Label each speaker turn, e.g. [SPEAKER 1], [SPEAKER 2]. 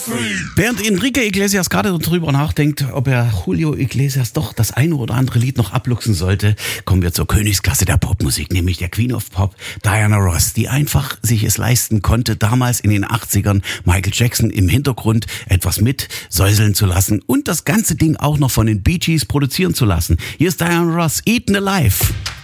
[SPEAKER 1] Während Enrique Iglesias gerade darüber nachdenkt, ob er Julio Iglesias doch das eine oder andere Lied noch abluchsen sollte, kommen wir zur Königsklasse der Popmusik, nämlich der Queen of Pop, Diana Ross, die einfach sich es leisten konnte, damals in den 80ern Michael Jackson im Hintergrund etwas mit säuseln zu lassen und das ganze Ding auch noch von den Bee Gees produzieren zu lassen. Hier ist Diana Ross, Eaten Alive.